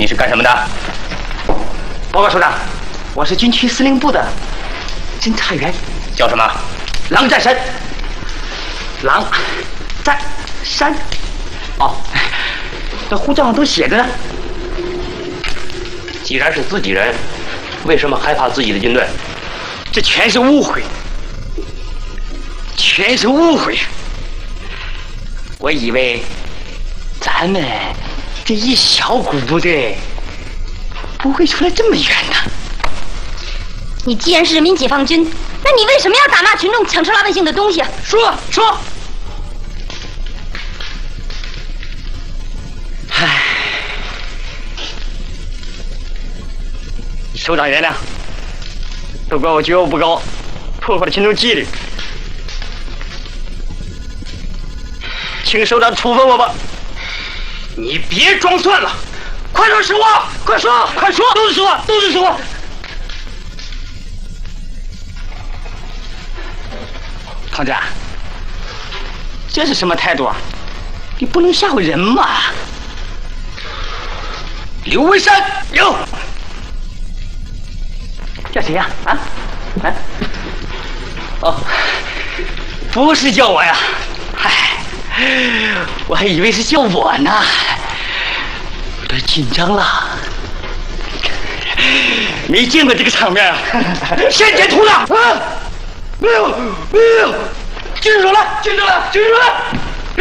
你是干什么的？ 报告首长，我是军区司令部的侦察员。 叫什么？ 狼占山。狼占山。哦，这护照上都写着呢。 既然是自己人，为什么害怕自己的军队？ 这全是误会，全是误会。我以为咱们这一小股部队不会出来这么远的。 你既然是人民解放军，那你为什么要打骂群众抢吃老百姓的东西？ 说。唉，首长原谅，都怪我觉悟不高，破坏了群众纪律，请首长处分我吧。 你别装蒜了，快说实话，快说， 都是实话，都是实话。唐战，这是什么态度啊？你不能吓唬人嘛！ 刘维山有，叫谁呀？哦，不是叫我呀，嗨，我还以为是叫我呢，有点紧张了。没见过这个场面啊！ 先点图了啊！没有， 军事手了，军事手了！